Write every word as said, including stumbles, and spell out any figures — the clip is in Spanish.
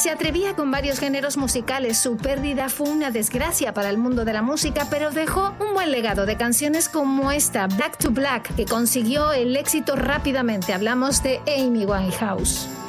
Se atrevía con varios géneros musicales. Su pérdida fue una desgracia para el mundo de la música, pero dejó un buen legado de canciones como esta, Back to Black, que consiguió el éxito rápidamente. Hablamos de Amy Winehouse.